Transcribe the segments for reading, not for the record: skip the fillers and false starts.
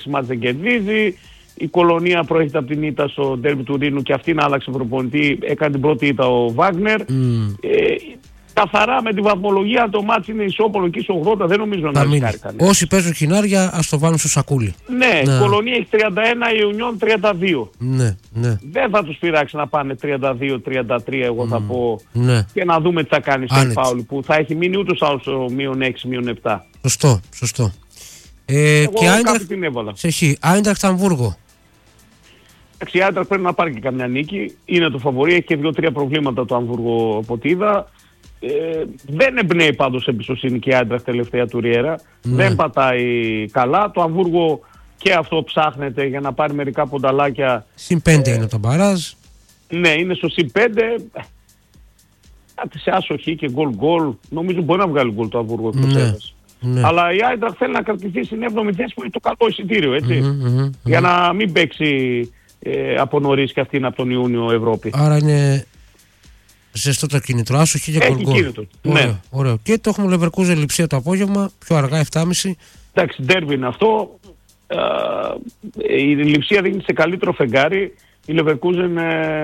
μάτς δεν κερδίζει. Η Κολονία προέρχεται από την ήττα στο ντέρμπι του Ρήνου και αυτή να άλλαξε προπονητή. Έκανε την πρώτη ήττα ο Βάγνερ. Καθαρά με τη βαθμολογία, το μάτς είναι ισόπολο εκεί στο 80, δεν νομίζω να ρισκάρει κανείς. Όσοι παίζουν χινάρια, ας το βάλουν στο σακούλι. Ναι, η Κολονία έχει 31, η Ιουνιόν 32. Ναι. Δεν θα τους πειράξει να πάνε 32-33, εγώ θα πω. Ναι. Και να δούμε τι θα κάνει στο Πάουλ, που θα έχει μείνει ούτως άλλως στο -6, -7. Σωστό. Εγώ και κάπου την έβαλα. Σε χ, Άιντραχτ Αμβούργο. Η Άιντραχτ πρέπει να πάρει και καμιά νίκη. Είναι το φαβορί, έχει και 2-3 προβλήματα το Αμβούργο από ό,τι είδα. Δεν εμπνέει πάντως εμπιστοσύνη και η Άιντραχτ τελευταία του Ριέρα. Δεν πατάει καλά. Το Αμβούργο και αυτό ψάχνεται για να πάρει μερικά πονταλάκια. Συν 5 είναι το μπαράζ. Ναι, είναι στο συν 5. Κάτι σε άσοχη και γκολ. Νομίζω μπορεί να βγάλει γκολ το Αμβούργο εκτός έδρας. Αλλά η Άιντραχτ θέλει να κρατηθεί στην 7η θέση που είναι το καλό εισιτήριο, έτσι. Για να μην παίξει από νωρίς και αυτή είναι από τον Ιούνιο Ευρώπη. Άρα είναι ζεστό το κίνητρο, άσοχη και γκολ. Ωραίο. Και το έχουμε Leverkusen Λειψία το απόγευμα, πιο αργά 7.30. Εντάξει, ντέρμπι είναι αυτό. Η Λειψία δίνει σε καλύτερο φεγγάρι. Η Leverkusen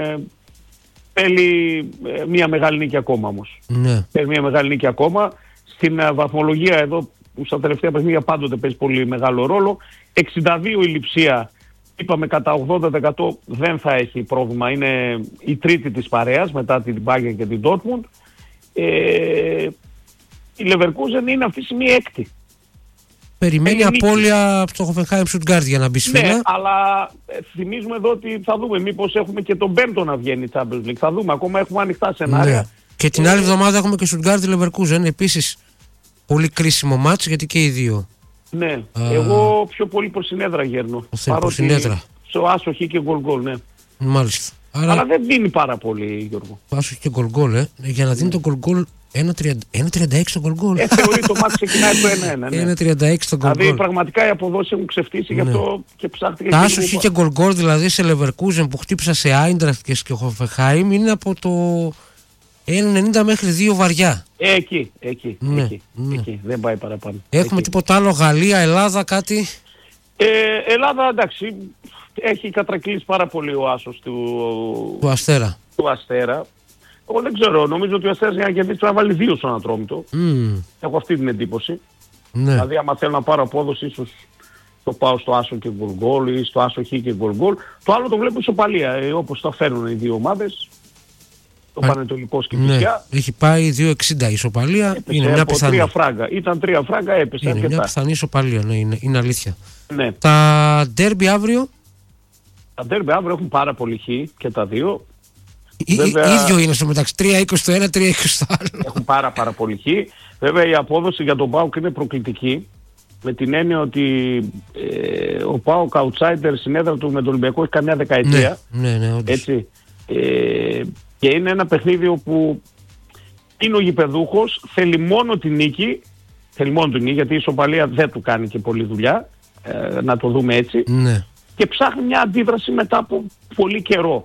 θέλει μια μεγάλη νίκη ακόμα όμως. Θέλει μια μεγάλη νίκη ακόμα. Στην βαθμολογία εδώ που στα τελευταία παιχνίδια πάντοτε παίζει πολύ μεγάλο ρόλο. 62 η Λειψία, είπαμε κατά 80% δεν θα έχει πρόβλημα. Είναι η τρίτη της παρέας μετά την Bayern και την Dortmund. Η Leverkusen είναι αυτή τη στιγμή έκτη. Περιμένει απώλεια από το Hoffenheim Stuttgart για να μπει σφαίρα. Ναι, αλλά θυμίζουμε εδώ ότι θα δούμε μήπως έχουμε και τον πέμπτο να βγαίνει η Champions League. Θα δούμε, ακόμα έχουμε ανοιχτά σενάρια. Ναι. Και την άλλη εβδομάδα έχουμε και Stuttgart Leverkusen, επίσης πολύ κρίσιμο μάτς γιατί και οι δύο. Ναι, εγώ πιο πολύ προς την έδρα γέρνω. Προς την έδρα. Στο άσοχη και γκολ, ναι. Μάλιστα. Αλλά δεν δίνει πάρα πολύ, Γιώργο. Άσοχη και γκολ, για να δίνει το γκολ 1.36 το γκολ. Θεωρεί το μάτι ξεκινάει το 1-1. Ναι. 1.36 το γκολ. Δηλαδή πραγματικά οι αποδόσεις έχουν ξεφτύσει, γι' αυτό και ψάχτηκε. Τα άσοχη και γκολ δηλαδή σε Leverkusen που χτύπησα σε Άιντραχτ και στο Hoffenheim είναι από το 1.90 μέχρι 2 βαριά. Εκεί. Δεν πάει παραπάνω. Έχουμε τίποτα άλλο, Γαλλία, Ελλάδα, κάτι? Ελλάδα, εντάξει, έχει κατρακλείσει πάρα πολύ ο άσος του Αστέρα. Εγώ δεν ξέρω, νομίζω ότι ο Αστέρας για να κερδίσει πρέπει να βάλει 2 στον Ατρόμητο. Έχω αυτή την εντύπωση. Δηλαδή άμα θέλω να πάρω απόδοση ίσως το πάω στο άσο και γκολ ή στο άσο χ και γκολ. Το άλλο το βλέπω ισοπαλία, όπως τα φέρνουν οι δύο ομάδες. Το Πανετολικός και η Κηφισιά. Έχει πάει 2.60 ισοπαλία. Έπεσε, είναι μια πιθανή. Ήταν 3 φράγκα, έπεσε. Είναι μια πιθανή ισοπαλία, ναι, είναι αλήθεια. Ναι. Τα ντέρμπι αύριο. Τα ντέρμπι αύριο έχουν πάρα πολύ χ και τα δύο. Ίδιο είναι στο μεταξύ. 3-20 το ένα, 3-20 το άλλο. Έχουν πάρα πολύ χ. Βέβαια η απόδοση για τον ΠΑΟΚ είναι προκλητική. Με την έννοια ότι ο ΠΑΟΚ outsider συνέδρα του με τον Ολυμπιακό έχει καμιά δεκαετία. Ναι, όντως. Έτσι. Και είναι ένα παιχνίδι όπου είναι ο γηπεδούχος, θέλει μόνο την νίκη, γιατί η ισοπαλία δεν του κάνει και πολλή δουλειά, να το δούμε έτσι, και ψάχνει μια αντίδραση μετά από πολύ καιρό.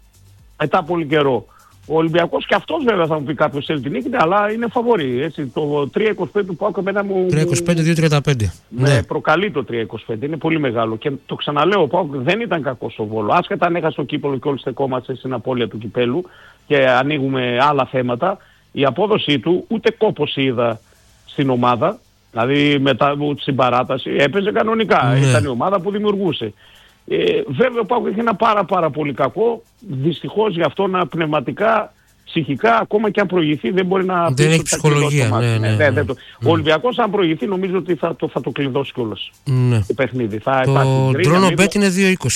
Ο Ολυμπιακός και αυτός βέβαια θα μου πει κάποιος θέλει την νίκη, αλλά είναι φαβορί. Έτσι. Το 3-25 του ΠΑΟΚ εμένα μου... 3-25-2-35. Ναι, προκαλεί το 3-25, είναι πολύ μεγάλο. Και το ξαναλέω, ο ΠΑΟΚ δεν ήταν κακός στο Βόλο. Άσχετα αν έχασε το κύπελλο και όλοι στεκόμαστε στην απώλεια του κυπέλου και ανοίγουμε άλλα θέματα, η απόδοσή του ούτε κόπος είδα στην ομάδα. Δηλαδή μετά στην παράταση έπαιζε κανονικά. Ήταν η ομάδα που δημιουργούσε. Βέβαια ο ΠΑΟΚ έχει ένα πάρα πολύ κακό. Δυστυχώς γι' αυτό πνευματικά, ψυχικά, ακόμα και αν προηγηθεί δεν μπορεί να... Δεν έχει ψυχολογία. Ο Ολυμπιακός αν προηγηθεί νομίζω ότι θα το κλειδώσει κιόλας το παιχνίδι. Το ντρόνο μπέτ είναι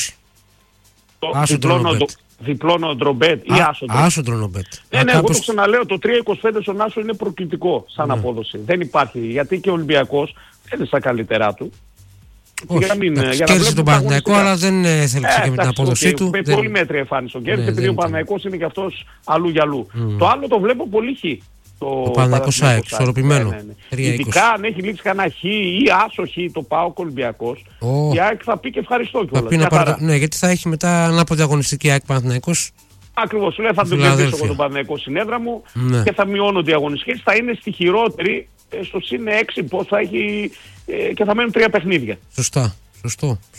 2-20. Διπλώνο ντρομπέτ ή άσο ντρονομπέτ. Ναι, εγώ το ξαναλέω, το 3-25 στον άσο είναι προκλητικό σαν απόδοση. Δεν υπάρχει, γιατί και ο Ολυμπιακός δεν είναι στα καλύτερά του. Κέρδισε τον Παναθηναϊκό, αλλά δεν θέλησε και με την απόδοσή του. Πολύ μέτρια εμφάνισε ο Κέρδης, επειδή ο Παναθηναϊκός είναι και αυτός αλλού για αλλού. Το άλλο το βλέπω πολύ χ. Ο Παναθηναϊκός ΑΕΚ, ισορροπημένο. Ειδικά αν έχει λήξει κανένα χ ή άσο χ το ΠΑΟΚ Ολυμπιακός, η ΑΕΚ θα πει και ευχαριστώ κιόλας. Ναι, γιατί θα έχει μετά ανάποδη αγωνιστική ΑΕΚ Παναθηναϊκός. Ακριβώς, λέει θα τον κερδίσω εγώ τον Παναθηναϊκό συνέδρα μου και θα μειώνονται οι αγωνιστικές, θα είναι στη χειρότερη στο συν 6 πώς θα έχει και θα μένουν 3 παιχνίδια. Σωστά. Σωστό.